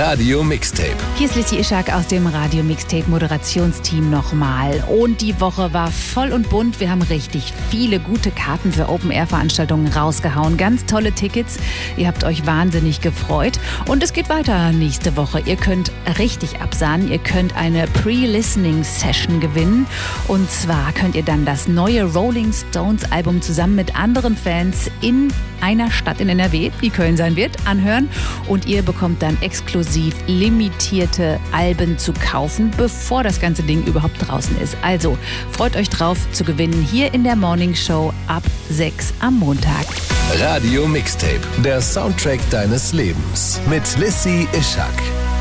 Radio Mixtape. Hier ist Lissy Ischak aus dem Radio Mixtape Moderationsteam nochmal. Und die Woche war voll und bunt. Wir haben richtig viele gute Karten für Open-Air-Veranstaltungen rausgehauen. Ganz tolle Tickets. Ihr habt euch wahnsinnig gefreut. Und es geht weiter nächste Woche. Ihr könnt richtig absahnen. Ihr könnt eine Pre-Listening-Session gewinnen. Und zwar könnt ihr dann das neue Rolling Stones Album zusammen mit anderen Fans in einer Stadt in NRW, die Köln sein wird, anhören. Und ihr bekommt dann exklusiv limitierte Alben zu kaufen, bevor das ganze Ding überhaupt draußen ist. Also freut euch drauf zu gewinnen hier in der Morning Show ab 6 am Montag. Radio Mixtape, der Soundtrack deines Lebens mit Lissy Ischak.